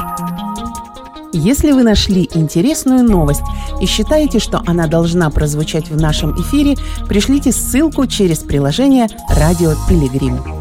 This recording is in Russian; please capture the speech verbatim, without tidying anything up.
Если вы нашли интересную новость и считаете, что она должна прозвучать в нашем эфире, пришлите ссылку через приложение «Радио Пилигрим».